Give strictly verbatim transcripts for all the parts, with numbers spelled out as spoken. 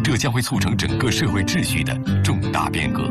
这将会促成整个社会秩序的重大变革。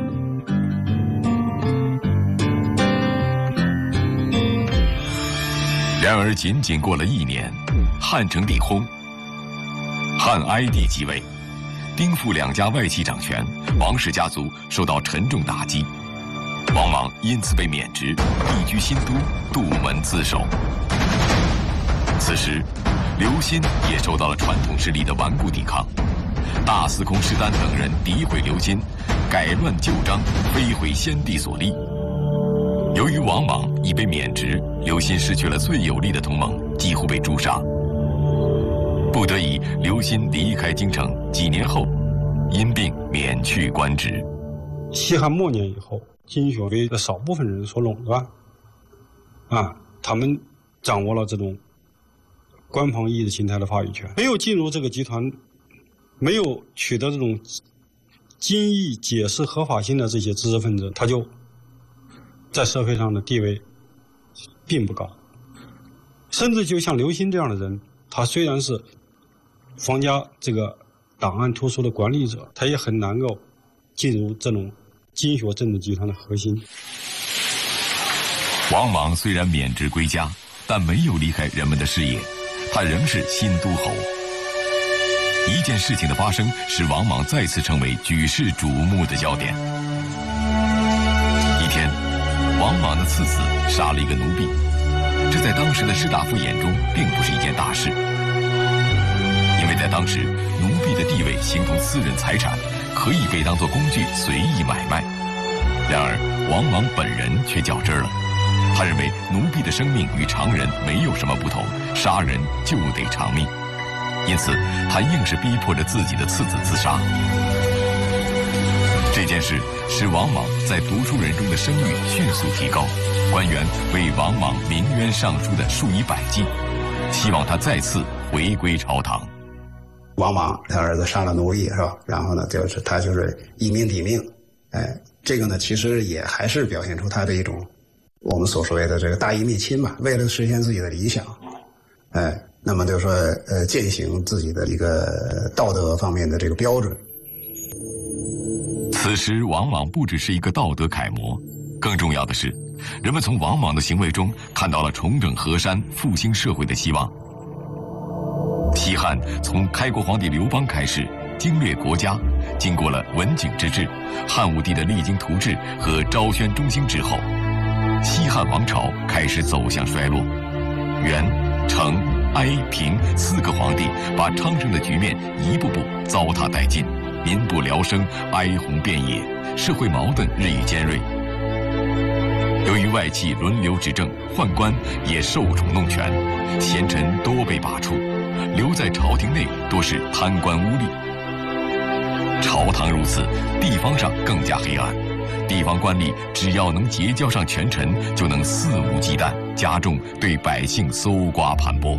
然而，仅仅过了一年，汉成帝薨，汉哀帝即位，丁父两家外戚掌权，王氏家族受到沉重打击。王莽因此被免职，避居新都，杜门自守。此时，刘歆也受到了传统势力的顽固抵抗，大司空施丹等人诋毁刘歆，改乱旧章，非毁先帝所立。由于王莽已被免职，刘歆失去了最有力的同盟，几乎被诛杀。不得已，刘歆离开京城，几年后因病免去官职。 西汉末年以后，经学被少部分人所垄断，啊，他们掌握了这种官方意识形态的话语权，没有进入这个集团，没有取得这种经义解释合法性的这些知识分子，他就在社会上的地位并不高。甚至就像刘歆这样的人，他虽然是皇家这个档案图书的管理者，他也很难够进入这种经学政治集团的核心。 王莽虽然免职归家，但没有离开人们的视野，他仍是新都侯。一件事情的发生，使王莽再次成为举世瞩目的焦点。一天，王莽的次子杀了一个奴婢，这在当时的士大夫眼中并不是一件大事，因为在当时，奴婢的地位形同私人财产，可以被当作工具随意买卖。然而，王莽本人却较真儿了，他认为奴婢的生命与常人没有什么不同，杀人就得偿命，因此他硬是逼迫着自己的次子自杀。这件事使王莽在读书人中的声誉迅速提高，官员为王莽鸣冤上书的数以百计，希望他再次回归朝堂。 王莽他儿子杀了奴役是吧？然后呢，就是他就是一命抵命，哎，这个呢其实也还是表现出他的一种我们所说的这个大义灭亲嘛，为了实现自己的理想，哎，那么就是说呃践行自己的一个道德方面的这个标准。 此时，王莽不只是一个道德楷模，更重要的是，人们从王莽的行为中看到了重整河山、复兴社会的希望。西汉从开国皇帝刘邦开始，经略国家，经过了文景之治、汉武帝的励精图治和昭宣中兴之后，西汉王朝开始走向衰落。元、成、哀、平四个皇帝把昌盛的局面一步步糟蹋殆尽，民不聊生，哀鸿遍野，社会矛盾日益尖锐。由于外戚轮流执政，宦官也受宠弄权，贤臣多被罢黜，留在朝廷内多是贪官污吏。朝堂如此，地方上更加黑暗。地方官吏只要能结交上权臣，就能肆无忌惮，加重对百姓搜刮盘剥。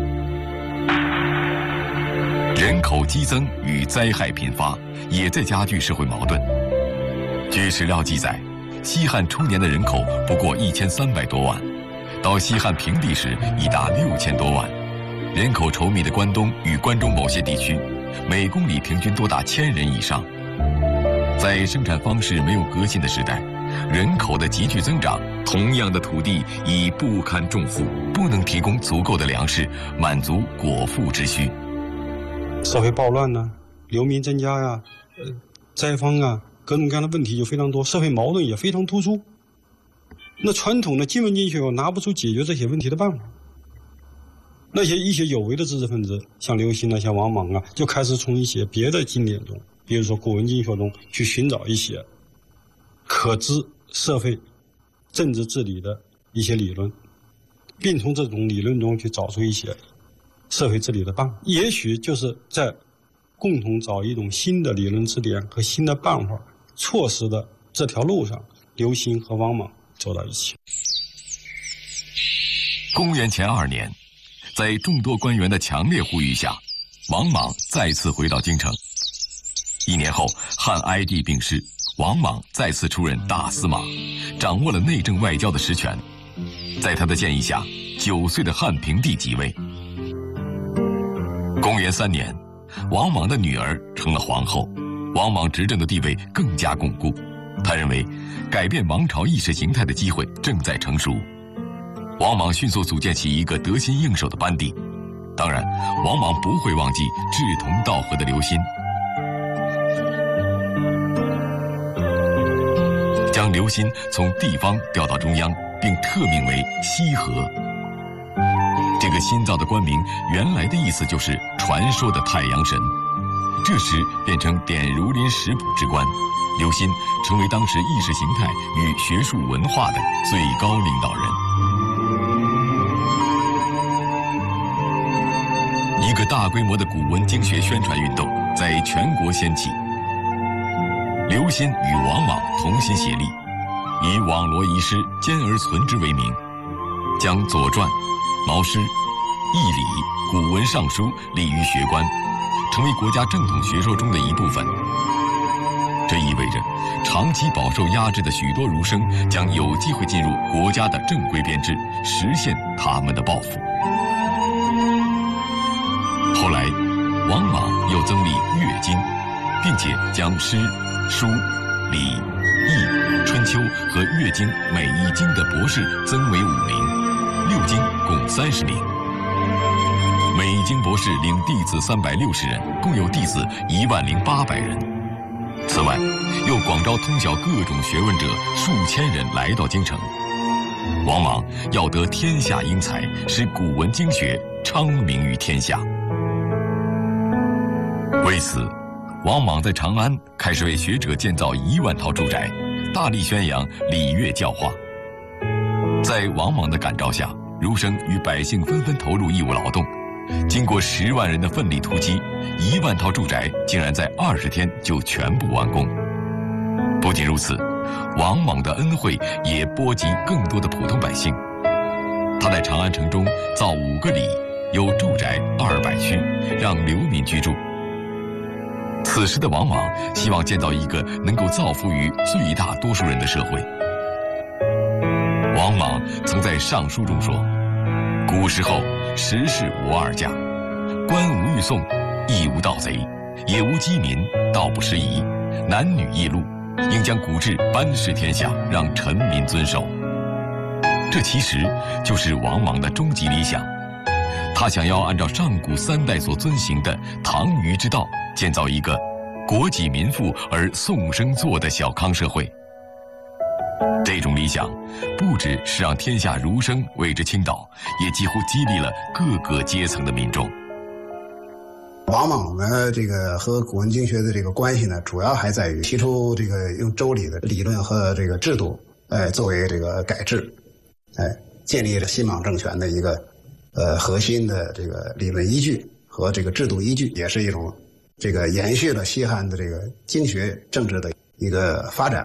人口激增与灾害频发，也在加剧社会矛盾。据史料记载，西汉初年的人口不过一千三百多万，到西汉平地时已达六千多万。人口稠密的关东与关中某些地区，每公里平均多达千人以上。在生产方式没有革新的时代，人口的急剧增长，同样的土地已不堪重负，不能提供足够的粮食满足果腹之需。 社会暴乱呢、啊，流民增加呀、呃，灾荒啊，各种各样的问题就非常多，社会矛盾也非常突出。那传统的经文经学又拿不出解决这些问题的办法。那些一些有为的知识分子，像刘歆啊，像王莽啊，就开始从一些别的经典中，比如说古文经学中去寻找一些可知社会政治治理的一些理论，并从这种理论中去找出一些社会治理的办法。也许就是在共同找一种新的理论支点和新的办法措施的这条路上，刘歆和王莽走到一起。 公元前二年，在众多官员的强烈呼吁下，王莽再次回到京城。一年后，汉哀帝病逝，王莽再次出任大司马，掌握了内政外交的实权。在他的建议下，九岁的汉平帝即位。公元三年， 王莽的女儿成了皇后，王莽执政的地位更加巩固。他认为，改变王朝意识形态的机会正在成熟。王莽迅速组建起一个得心应手的班底。当然，王莽不会忘记志同道合的刘歆，将刘歆从地方调到中央，并特命为西河。这个新造的官名原来的意思就是传说的太阳神，这时变成典儒林食补之官。刘歆成为当时意识形态与学术文化的最高领导人。一个大规模的古文经学宣传运动在全国掀起。刘歆与王莽同心协力，以网罗遗失、兼而存之为名，将《左传》《毛诗》《易礼》《古文尚书》立于学官，成为国家正统学说中的一部分。这意味着，长期饱受压制的许多儒生将有机会进入国家的正规编制，实现他们的抱负。后来，王莽又增立乐经，并且将诗、书、礼、易、春秋和乐经每一经的博士增为五名，六经共三十名。每一经博士领弟子三百六十人，共有弟子一万零八百人。此外，又广招通晓各种学问者数千人来到京城。王莽要得天下英才，使古文经学昌明于天下。为此，王莽在长安开始为学者建造一万套住宅，大力宣扬礼乐教化。在王莽的感召下，儒生与百姓纷纷投入义务劳动。经过十万人的奋力突击，一万套住宅竟然在二十天就全部完工。不仅如此，王莽的恩惠也波及更多的普通百姓。他在长安城中造五个里，有住宅二百区，让流民居住。此时的王莽希望建造一个能够造福于最大多数人的社会。王莽曾在上书中说：“古时候，时事无二价，官无欲讼，亦无盗贼，也无饥民，道不失仪，男女异禄，应将古制颁示天下，让臣民遵守。”这其实就是王莽的终极理想。他想要按照上古三代所遵行的唐虞之道，建造一个国己民富而颂声作的小康社会。这种理想，不只是让天下儒生为之倾倒，也几乎激励了各个阶层的民众。 王莽呢，这个和古文经学的这个关系呢，主要还在于提出这个用周礼的理论和这个制度，哎，作为这个改制，哎，建立了新莽政权的一个呃核心的这个理论依据和这个制度依据，也是一种这个延续了西汉的这个经学政治的一个发展。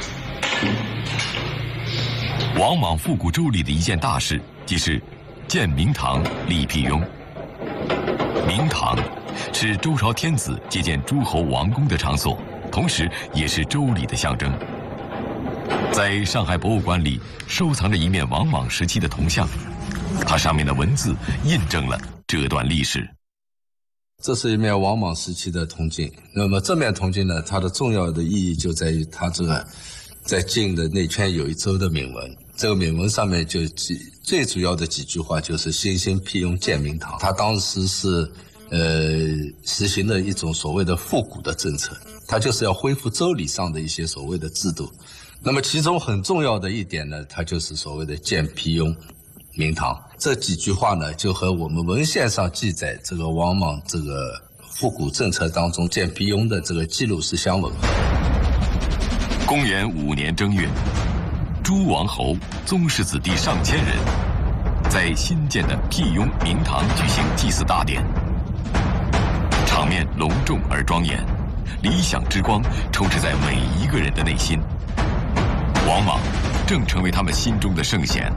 王莽复古周礼的一件大事，即是建明堂、立辟雍。明堂是周朝天子接见诸侯王公的场所，同时也是周礼的象征。在上海博物馆里收藏着一面王莽时期的铜像，它上面的文字印证了这段历史。 这是一面王莽时期的铜镜，那么这面铜镜呢，它的重要的意义就在于它这个在镜的内圈有一周的铭文，这个铭文上面就几最主要的几句话就是兴兴辟雍建明堂。它当时是呃实行了一种所谓的复古的政策，它就是要恢复周礼上的一些所谓的制度。那么其中很重要的一点呢，它就是所谓的建辟雍明堂。这几句话呢，就和我们文献上记载这个王莽这个复古政策当中建辟雍的这个记录是相吻合的。 公元五年正月，诸王侯、宗室子弟上千人，在新建的辟雍明堂举行祭祀大典，场面隆重而庄严，理想之光充斥在每一个人的内心。王莽正成为他们心中的圣贤。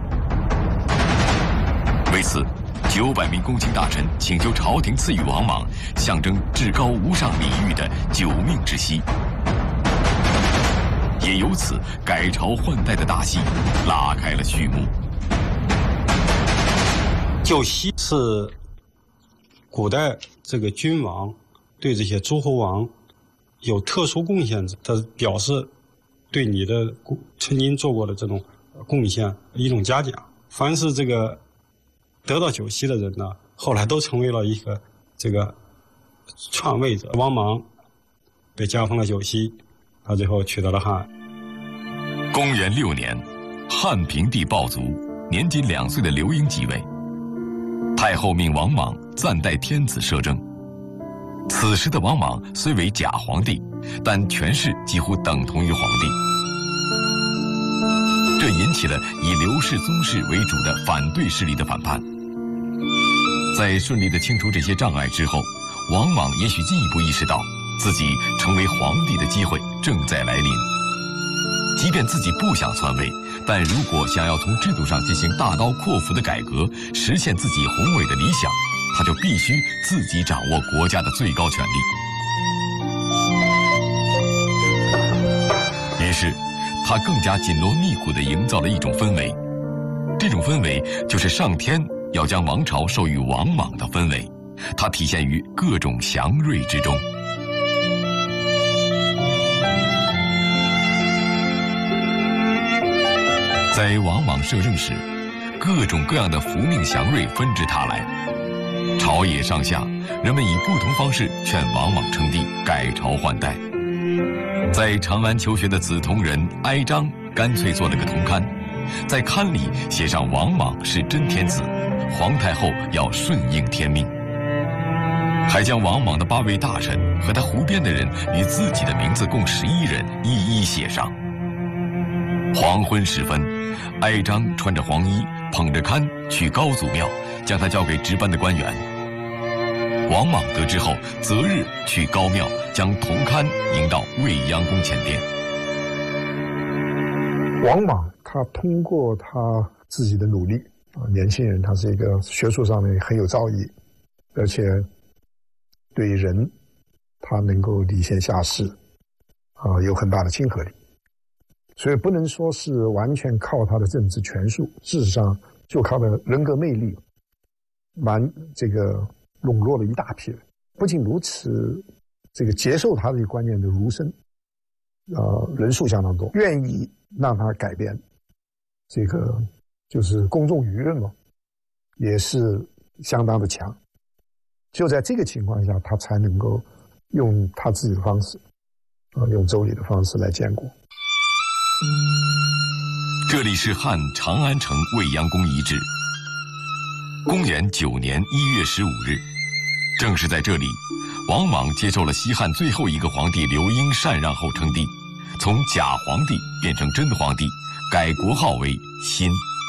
为此，九百名公卿大臣请求朝廷赐予王莽象征至高无上礼遇的九命之息，也由此改朝换代的大戏拉开了序幕。 九锡是古代这个君王对这些诸侯王有特殊贡献者，他表示对你的曾经做过的这种贡献一种嘉奖。凡是这个得到酒席的人呢，后来都成为了一个这个篡位者。王莽被加封了酒席，他最后取得了汉安。 公元六年，汉平帝暴卒，年仅两岁的刘英即位。太后命王莽暂代天子摄政。此时的王莽虽为假皇帝，但权势几乎等同于皇帝，这引起了以刘氏宗室为主的反对势力的反叛。在顺利地清除这些障碍之后，王莽也许进一步意识到自己成为皇帝的机会正在来临。即便自己不想篡位，但如果想要从制度上进行大刀阔斧的改革，实现自己宏伟的理想，他就必须自己掌握国家的最高权力。于是，他更加紧锣密鼓地营造了一种氛围，这种氛围就是上天要将王朝授予王莽的氛围，它体现于各种祥瑞之中。在王莽摄政时，各种各样的福命祥瑞纷至沓来，朝野上下，人们以不同方式劝王莽称帝，改朝换代。在长安求学的梓潼人哀章干脆做了个铜龛，在龛里写上王莽是真天子，皇太后要顺应天命，还将王莽的八位大臣和他胡编的人与自己的名字共十一人一一写上。黄昏时分，哀章穿着黄衣，捧着龛去高祖庙，将他交给值班的官员。王莽得知后，择日去高庙，将铜龛迎到未央宫前殿。 王莽他通过他自己的努力啊，年轻人，他是一个学术上面很有造诣，而且对人他能够礼贤下士啊，有很大的亲和力。所以不能说是完全靠他的政治权术，事实上就靠他的人格魅力，蛮这个笼络了一大批人。不仅如此，这个接受他这个观念的儒生，呃，人数相当多，愿意让他改变，这个就是公众舆论嘛，也是相当的强。就在这个情况下，他才能够用他自己的方式，啊、呃，用周礼的方式来建国。 这里是汉长安城未央宫遗址。公元九年一月十五日，正是在这里，王莽接受了西汉最后一个皇帝刘英禅让后称帝，从假皇帝变成真皇帝，改国号为新。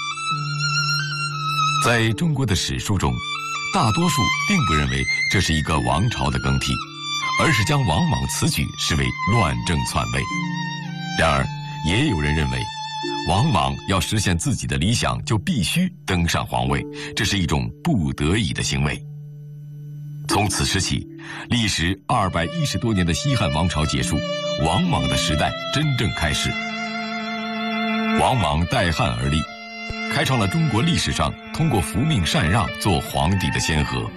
在中国的史书中，大多数并不认为这是一个王朝的更替，而是将王莽此举视为乱政篡位。然而，也有人认为，王莽要实现自己的理想，就必须登上皇位，这是一种不得已的行为。从此时起，历时二百一十多年的西汉王朝结束，王莽的时代真正开始。王莽代汉而立，开创了中国历史上通过服命禅让做皇帝的先河。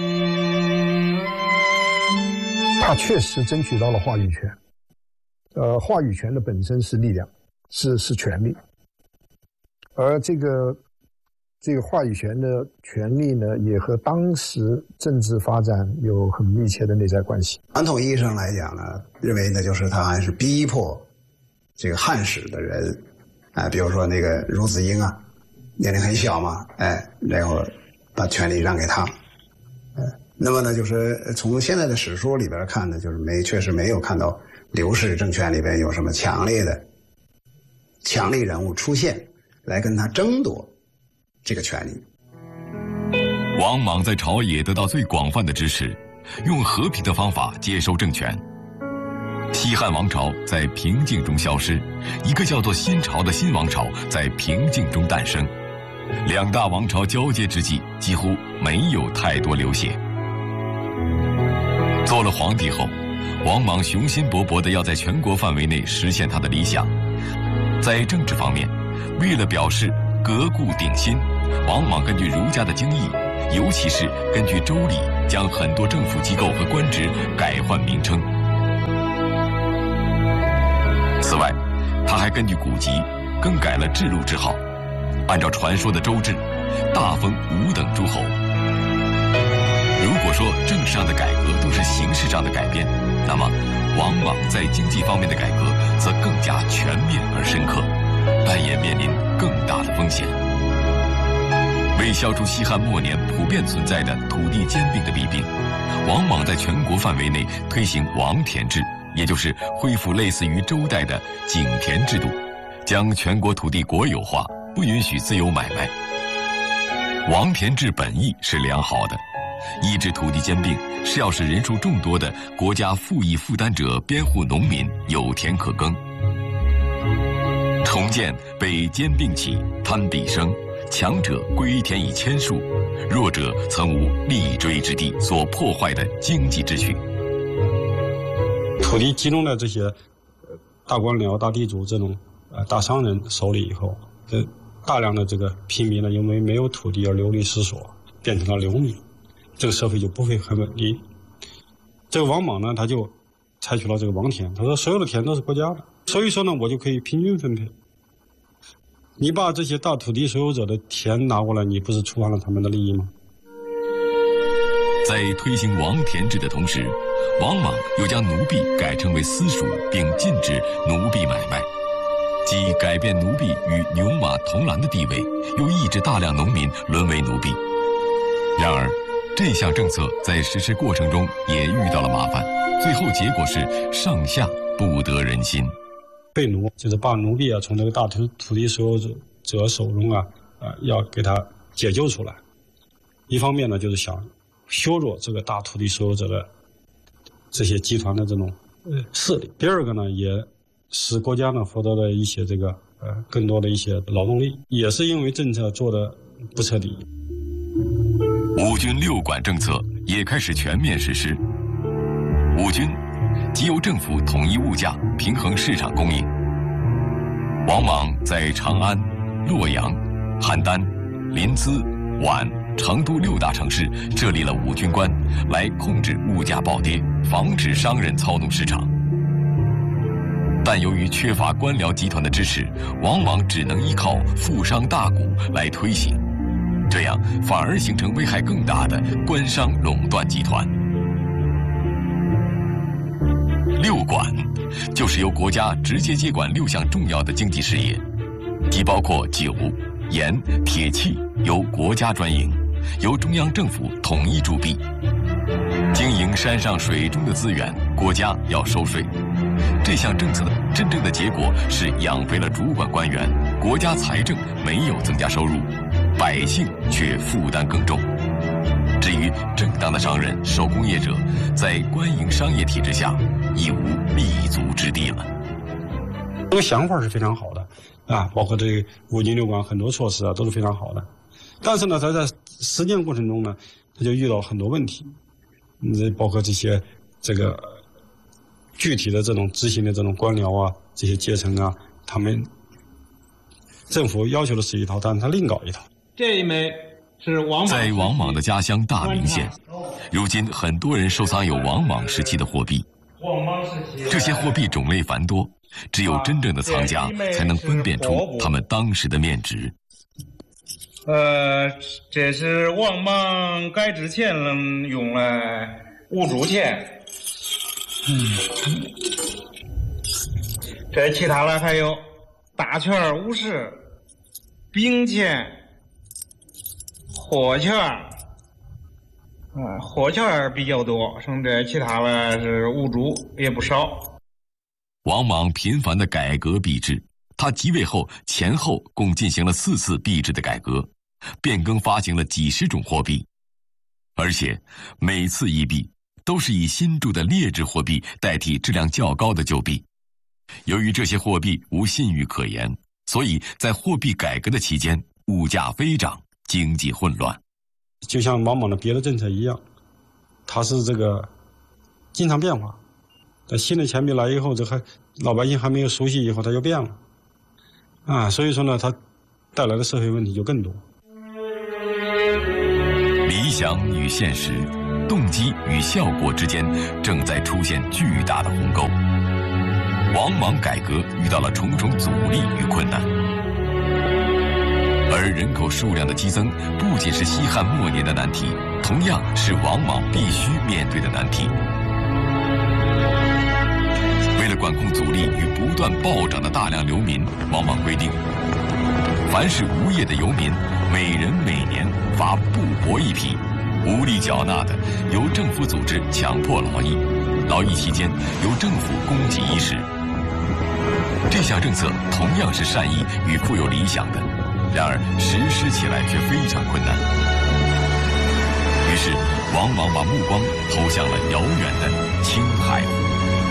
他确实争取到了话语权。呃，话语权的本身是力量，是是权力，而这个这个话语权的权利呢，也和当时政治发展有很密切的内在关系。 传统意义上来讲呢，认为呢就是他还是逼迫这个汉室的人，啊、呃，比如说那个孺子婴啊，年龄很小嘛，哎，然后把权力让给他，呃，那么呢，就是从现在的史书里边看呢，就是没确实没有看到刘氏政权里边有什么强烈的强力人物出现来跟他争夺这个权利。 王莽在朝野得到最广泛的支持，用和平的方法接收政权。西汉王朝在平静中消失，一个叫做新朝的新王朝在平静中诞生。两大王朝交接之际，几乎没有太多流血。做了皇帝后，王莽雄心勃勃地要在全国范围内实现他的理想。在政治方面，为了表示革故鼎新，王莽根据儒家的经义， 尤其是根据州里将很多政府机构和官职改换名称。此外，他还根据古籍更改了制度之号，按照传说的州制，大封五等诸侯。如果说政治上的改革都是形式上的改变，那么王莽在经济方面的改革则更加全面而深刻，但也面临更大的风险。为消除西汉末年普遍存在的土地兼并的弊病，王莽在全国范围内推行王田制，也就是恢复类似于周代的井田制度，将全国土地国有化，不允许自由买卖。王田制本意是良好的，抑制土地兼并是要使人数众多的国家赋役负担者边户农民有田可耕。重建被兼并起贪彼生，强者归田以千数，弱者曾无立锥之地所破坏的经济秩序。 土地集中在这些大官僚、大地主这种呃大商人手里以后，呃大量的这个平民呢，因为没有土地而流离失所，变成了流民，这个社会就不会很稳定。这个王莽呢，他就采取了这个王田，他说所有的田都是国家的，所以说呢，我就可以平均分配。你把这些大土地所有者的田拿过来，你不是触犯了他们的利益吗？ 在推行王田制的同时，王莽又将奴婢改称为私属，并禁止奴婢买卖，即改变奴婢与牛马同栏的地位，又抑制大量农民沦为奴婢。然而，这项政策在实施过程中也遇到了麻烦，最后结果是上下不得人心。 被奴就是把奴婢啊从这个大土土地所有者手中啊啊、呃、要给他解救出来。一方面呢，就是想削弱这个大土地所有者的这些集团的这种呃势力。第二个呢，也使国家呢获得了一些这个呃更多的一些劳动力，也是因为政策做的不彻底。 五军六管政策也开始全面实施。五军即由政府统一物价，平衡市场供应。王莽在长安、洛阳、邯郸、临淄、皖、成都六大城市设立了五军官，来控制物价暴跌，防止商人操弄市场。但由于缺乏官僚集团的支持，往往只能依靠富商大贾来推行，这样反而形成危害更大的官商垄断集团。六管就是由国家直接接管六项重要的经济事业，即包括酒、盐、铁器由国家专营，由中央政府统一铸币。经营山上水中的资源，国家要收税。这项政策的真正的结果是养肥了主管官员，国家财政没有增加收入，百姓却负担更重。至于正当的商人、手工业者，在官营商业体制下已无立足之地了。 这个想法是非常好的啊，包括这个五军六管很多措施啊都是非常好的，但是呢，他在实践过程中呢，他就遇到很多问题，嗯，包括这些这个具体的这种执行的这种官僚啊，这些阶层啊，他们政府要求的是一套，但是他另搞一套。 这一枚是王莽在王莽的家乡大名县，如今很多人收藏有王莽时期的货币。这些货币种类繁多，只有真正的藏家才能分辨出他们当时的面值。 呃，这是王莽改制前用了五铢钱。嗯，这其他的还有大券五十、饼钱、货券，啊，货券比较多，剩这其他的是五铢，也不少。 王莽频繁的改革币制，他即位后前后共进行了四次币制的改革，变更发行了几十种货币，而且每次一币都是以新铸的劣质货币代替质量较高的旧币。由于这些货币无信誉可言，所以在货币改革的期间，物价飞涨，经济混乱。 就像王莽的别的政策一样，它是这个经常变化。但新的钱币来以后，这还老百姓还没有熟悉以后，它就变了，啊，所以说呢，它带来的社会问题就更多。 离想与现实、动机与效果之间正在出现巨大的鸿沟。王莽改革遇到了重重阻力与困难，而人口数量的激增不仅是西汉末年的难题，同样是王莽必须面对的难题。为了管控阻力与不断暴涨的大量流民，王莽规定，凡是无业的游民，每人每年发布帛一匹，无力缴纳的，由政府组织强迫劳役，劳役期间由政府供给衣食。这项政策同样是善意与富有理想的，然而实施起来却非常困难。于是，王莽把目光投向了遥远的青海湖。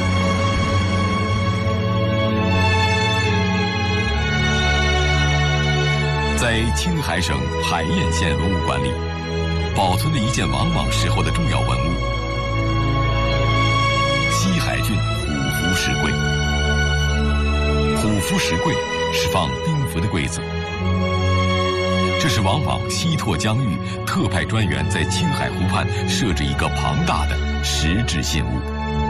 在青海省海晏县文物馆里，保存了一件王莽时候的重要文物——西海郡虎符石柜。虎符石柜是放兵符的柜子，这是王莽西拓疆域特派专员在青海湖畔设置一个庞大的实质信物。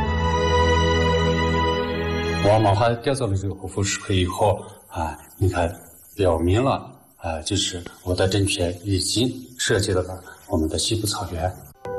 王莽他建造了这个虎符石柜以后啊，你看表明了啊，就是我的政权已经涉及到了我们的西部草原。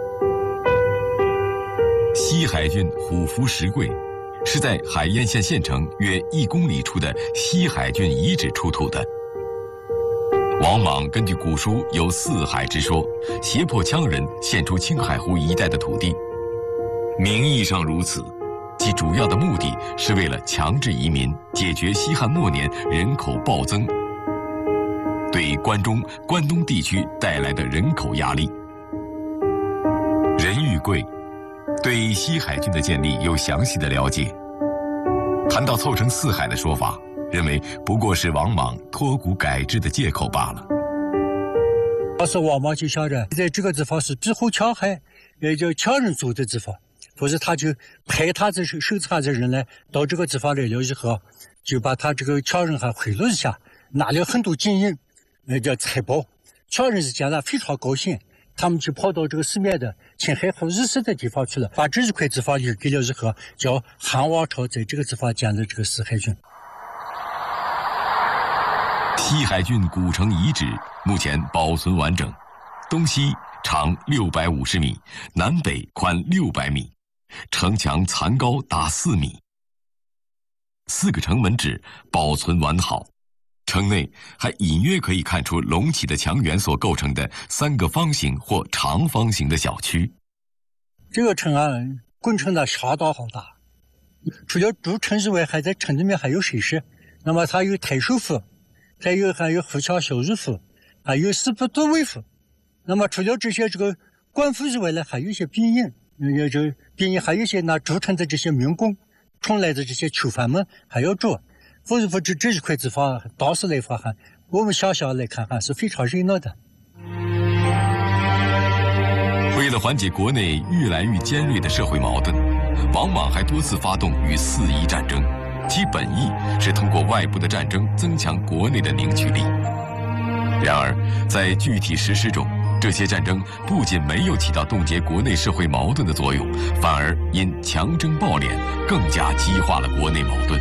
西海郡虎符石柜是在海晏县县城约一公里处的西海郡遗址出土的。王莽根据古书有四海之说，胁迫羌人献出青海湖一带的土地。名义上如此，其主要的目的是为了强制移民，解决西汉末年人口暴增对关中、关东地区带来的人口压力。任玉贵对西海郡的建立有详细的了解，谈到凑成四海的说法，认为不过是王莽脱古改制的借口罢了。 当时王莽就想着，在这个地方是庇护羌海，也叫羌人住的地方，否则他就派他这手下的人呢到这个地方来了以后，就把他这个羌人还贿赂一下，拿了很多金银，那叫财宝。羌人是见了非常高兴，他们就跑到这个四面的青海湖日式的地方去了，把这一块地方就给了以后，叫汉王朝在这个地方建的这个西海郡。 西海郡古城遗址目前保存完整，东西长六百五十米，南北宽六百米，城墙残高达四米，四个城门址保存完好。城内还隐约可以看出隆起的墙垣所构成的三个方形或长方形的小区。 这个城啊，工程呢相当浩大，除了主城之外，还在城里面还有设施。那么它有太守府，还有还有富强小日府，还有司部都尉府。那么除了这些这个官府之外呢，还有一些兵营，也就兵营还有一些那驻城的这些民工，从来的这些囚犯们还要住。否则不这这一块地方，当时来说还我们想象来看还是非常热闹的。 为了缓解国内愈来愈尖锐的社会矛盾，王莽还多次发动与四夷战争，其本意是通过外部的战争增强国内的凝聚力。然而，在具体实施中，这些战争不仅没有起到冻结国内社会矛盾的作用，反而因强征暴敛，更加激化了国内矛盾。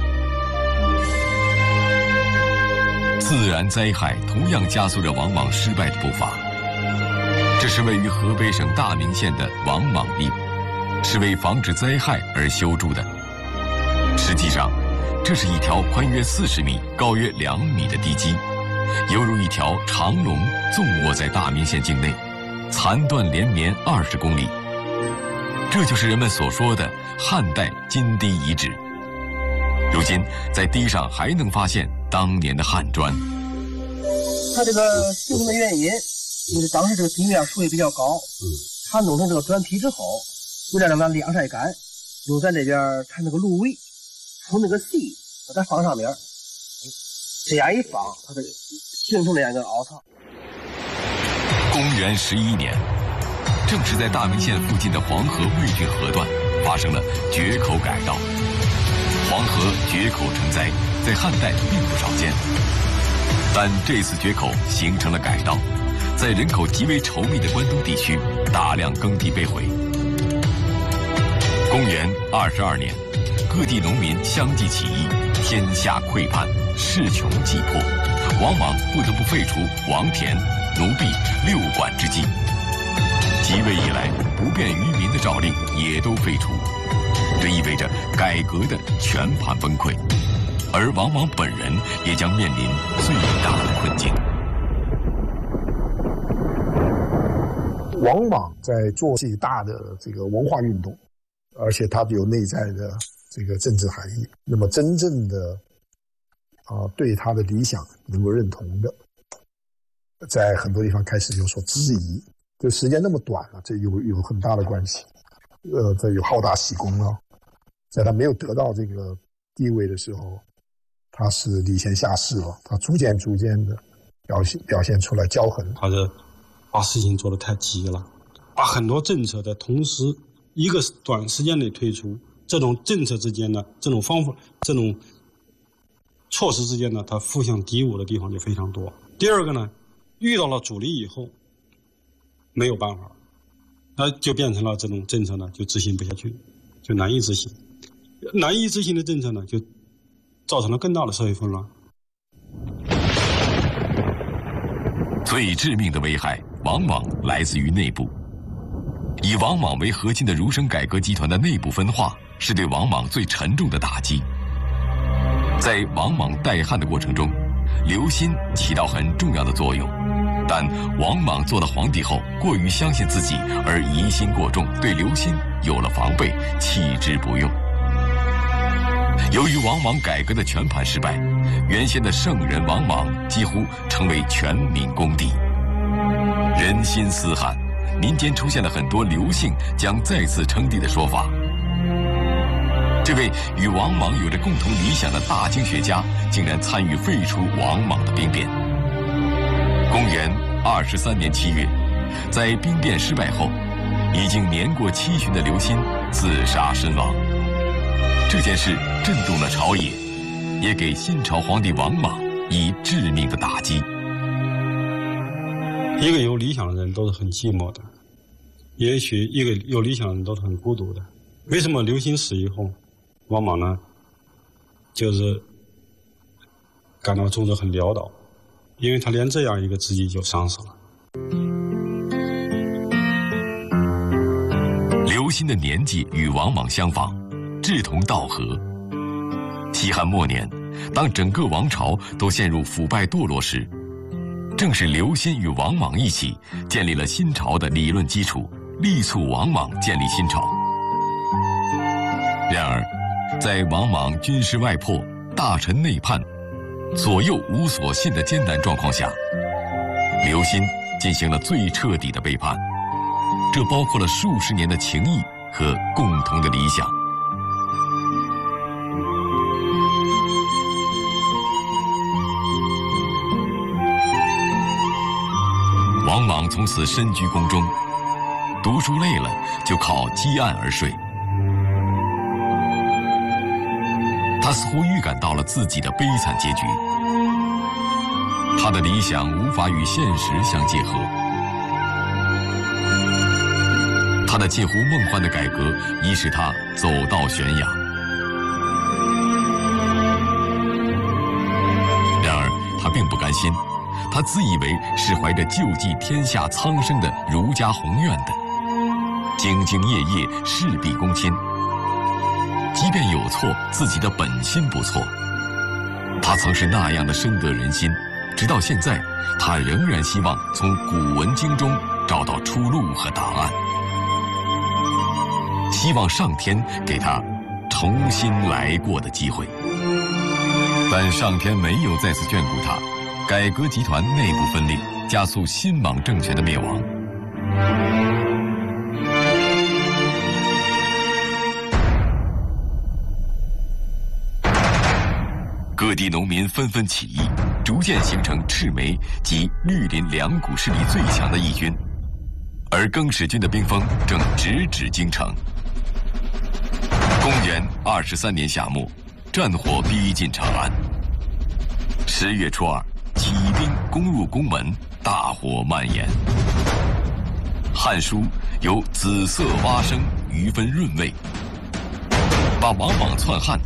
自然灾害同样加速着王莽失败的步伐。这是位于河北省大名县的王莽堤，是为防止灾害而修筑的。实际上，这是一条宽约四十米、高约两米的堤基，犹如一条长龙纵卧在大名县境内，残断连绵二十公里。这就是人们所说的汉代金堤遗址。如今，在堤上还能发现当年的汉砖。 它这个形成的原因，就是当时这个地面水位比较高，嗯，它弄成这个砖坯之后，为了让它晾晒干，用咱这边产那个芦苇，从那个细把它放上边，这样一放，它这形成这样一个凹槽。 公元十一年，正是在大名县附近的黄河魏郡河段发生了决口改道。黄河决口成灾，在汉代并不少见，但这次决口形成了改道， 在人口极为稠密的关东地区，大量耕地被毁。公元二十二年，各地农民相继起义，天下溃叛，势穷计迫，王莽不得不废除王田、奴婢、六管之纪。即位以来不便于民的诏令也都废除，这意味着改革的全盘崩溃，而王莽本人也将面临最大的困境。 王莽在做这个大的这个文化运动，而且它有内在的这个政治含义。那么真正的啊、呃，对他的理想能够认同的，在很多地方开始有所质疑。这时间那么短了，这有有很大的关系。呃，这有好大喜功啊，在他没有得到这个地位的时候，他是礼贤下士了，他逐渐逐渐的表现表现出来骄横。 他的把事情做得太急了，把很多政策在同时一个短时间内推出，这种政策之间呢，这种方法、这种措施之间呢，它互相敌我的地方就非常多。第二个呢，遇到了阻力以后，没有办法，那就变成了这种政策呢，就执行不下去，就难以执行。难以执行的政策呢，就造成了更大的社会混乱。 最致命的危害往往来自于内部。以王莽为核心的儒生改革集团的内部分化，是对王莽最沉重的打击。在王莽代汉的过程中，刘歆起到很重要的作用，但王莽做了皇帝后，过于相信自己，而疑心过重，对刘歆有了防备，弃之不用。由于王莽改革的全盘失败，原先的圣人王莽几乎成为全民公敌，人心思汉，民间出现了很多刘姓将再次称帝的说法。这位与王莽有着共同理想的大经学家，竟然参与废除王莽的兵变。公元二十三年七月，在兵变失败后，已经年过七旬的刘歆自杀身亡。这件事震动了朝野，也给新朝皇帝王莽以致命的打击。 一个有理想的人都是很寂寞的，也许一个有理想的人都是很孤独的。为什么刘歆死以后，王莽呢，就是感到终日很潦倒？因为他连这样一个知己就伤死了。 刘歆的年纪与王莽相仿，志同道合。西汉末年，当整个王朝都陷入腐败堕落时，正是刘歆与王莽一起建立了新朝的理论基础，力促王莽建立新朝。然而，在王莽军事外破、大臣内叛、左右无所信的艰难状况下，刘歆进行了最彻底的背叛，这包括了数十年的情谊和共同的理想。王莽从此深居宫中，读书累了就靠积案而睡。他似乎预感到了自己的悲惨结局，他的理想无法与现实相结合，他的近乎梦幻的改革已使他走到悬崖。然而他并不甘心，他自以为是怀着救济天下苍生的儒家宏愿的，兢兢业业，事必躬亲。即便有错，自己的本心不错。他曾是那样的深得人心，直到现在，他仍然希望从古文经中找到出路和答案，希望上天给他重新来过的机会。但上天没有再次眷顾他，改革集团内部分裂，加速新莽政权的灭亡。各地农民纷纷起义，逐渐形成赤眉及绿林两股势力最强的义军，而更始军的兵锋正直指京城。公元二十三年夏末，战火逼近长安。十月初二，起起兵攻入宫门，大火蔓延。《汉书》有紫色蛙声，余分润味，把王莽篡汉